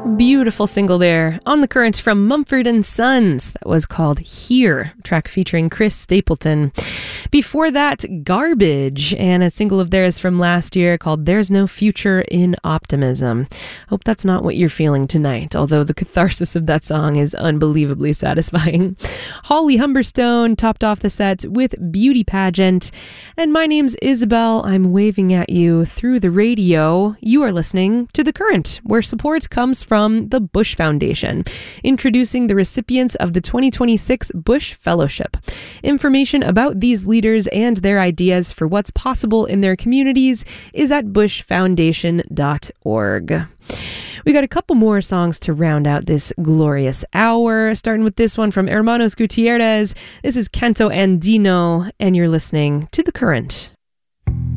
Beautiful single there on The Current from Mumford & Sons. That was called Here, track featuring Chris Stapleton. Before that, Garbage, and a single of theirs from last year called There's No Future in Optimism. Hope that's not what you're feeling tonight, although the catharsis of that song is unbelievably satisfying. Holly Humberstone topped off the set with Beauty Pageant. And my name's Isabel. I'm waving at you through the radio. You are listening to The Current, where support comes from the Bush Foundation, introducing the recipients of the 2026 Bush Fellowship. Information about these leaders and their ideas for what's possible in their communities is at bushfoundation.org. We got a couple more songs to round out this glorious hour, starting with this one from Hermanos Gutierrez. This is Canto Andino, and you're listening to The Current.